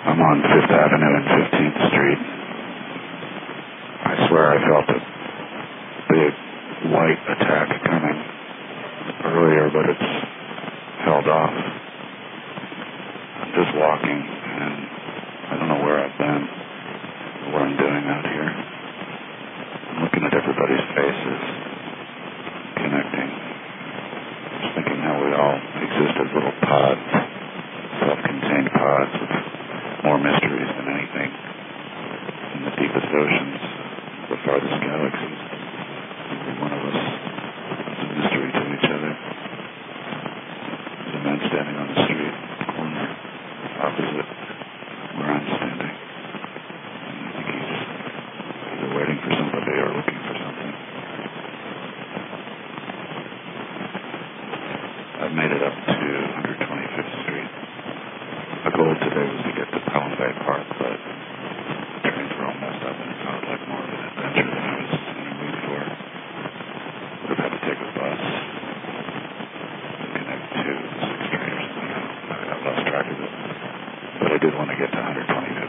I'm on 5th Avenue and 15th Street. I swear I felt a big white attack coming earlier, but it's held off. I'm just walking, and I don't know where I've been, or what I'm doing out here. I'm looking at everybody's faces, connecting. Just thinking how we all exist as little pods, self-contained pods with more mysteries than anything in the deepest oceans, the farthest galaxies. Every one of us is a mystery to each other. There's a man standing on the street, corner, opposite where I'm standing. And I think he's either waiting for somebody or looking for something. I've made it up to 125th Street. The goal today was to get to Pelham Bay Park, but the trains were all messed up and it sounded like more of an adventure than I was in the mood for. Would have had to take a bus and connect to the 6th train or something. I lost track of it. But I did want to get to 125th